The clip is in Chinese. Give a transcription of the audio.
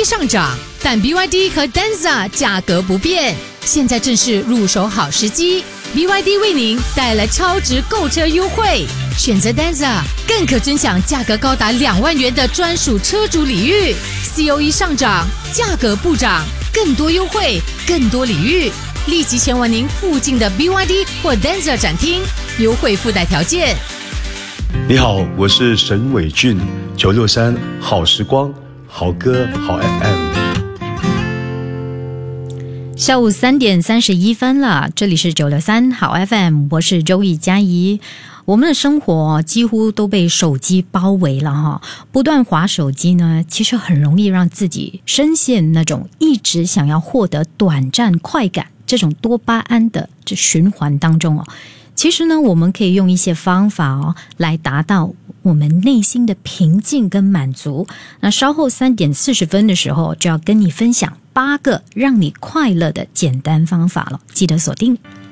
COE 上涨，但 BYD 和 Denza 价格不变。现在正是入手好时机 ，BYD 为您带来超值购车优惠，选择 Denza 更可尊享价格高达2万元的专属车主礼遇。COE 上涨，价格不涨，更多优惠，更多礼遇，立即前往您附近的 BYD 或 Denza 展厅，优惠附带条件。 你好，我是沈伟俊，963好时光，好歌好 FM。 下午3点31分了，这里是963好 FM， 我是周易佳怡。我们的生活几乎都被手机包围了哈，不断滑手机呢，其实很容易让自己深陷那种一直想要获得短暂快感这种多巴胺的这循环当中哦。其实呢，我们可以用一些方法来达到我们内心的平静跟满足。那稍后3点40分的时候，就要跟你分享8个让你快乐的简单方法了，记得锁定。